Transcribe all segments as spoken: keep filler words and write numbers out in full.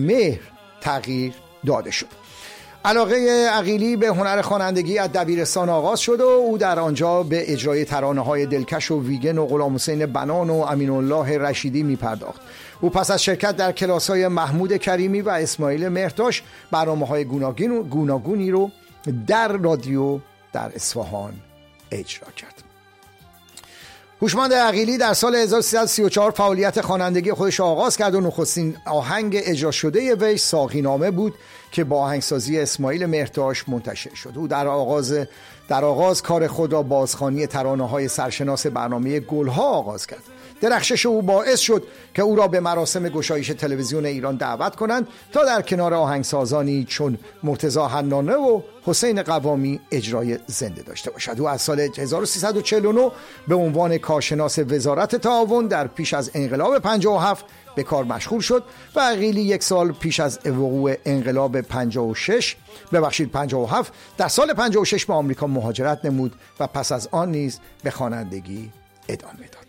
مهر تغییر داده شد. علاقه عقیلی به هنر خوانندگی از دبیرستان آغاز شد و او در آنجا به اجرای ترانه‌های دلکش و ویگن و غلام حسین بنان و امین الله رشیدی می پرداخت. او پس از شرکت در کلاس‌های محمود کریمی و اسماعیل مهرداش برنامه‌های گوناگونی رو در رادیو در اصفهان اجرا کرد. هوشمند عقیلی در سال هزار و سیصد و سی و چهار فعالیت خوانندگی خودش آغاز کرد و نخستین آهنگ اجرا شده وی ساقینامه بود که با آهنگسازی اسماعیل مهرداش منتشر شد. او در آغاز در آغاز کار خود را بازخوانی ترانه‌های سرشناس برنامه گلها آغاز کرد. درخشش او باعث شد که او را به مراسم گشایش تلویزیون ایران دعوت کنند تا در کنار آهنگسازانی چون مرتضی حنانه و حسین قوامی اجرای زنده داشته باشد. او از سال هزار و سیصد و چهل و نه به عنوان کارشناس وزارت تعاون در پیش از انقلاب پنجاه و هفت به کار مشغول شد و عقیلی یک سال پیش از وقوع انقلاب پنجاه و شش ببخشید پنجاه و هفت در سال پنجاه و شش به آمریکا مهاجرت نمود و پس از آن نیز به خوانندگی ادامه داد.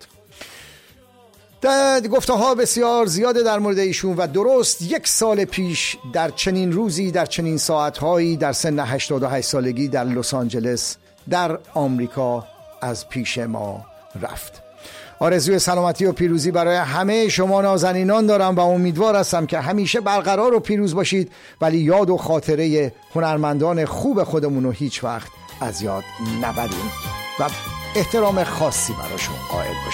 گفته‌ها بسیار زیاده در مورد ایشون و درست یک سال پیش در چنین روزی در چنین ساعتهایی در سن هشتاد و هشت سالگی در لس آنجلس در آمریکا از پیش ما رفت. آرزوی سلامتی و پیروزی برای همه شما نازنینان دارم و امیدوار هستم که همیشه برقرار و پیروز باشید، ولی یاد و خاطره هنرمندان خوب خودمون رو هیچ وقت از یاد نبریم و احترام خاصی براشون قائل باشید.